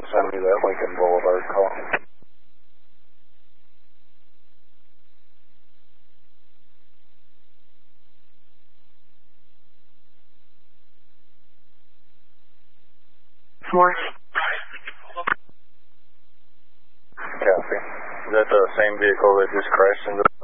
send me that Lincoln Boulevard call. Copy. Is that the same vehicle that just crashed into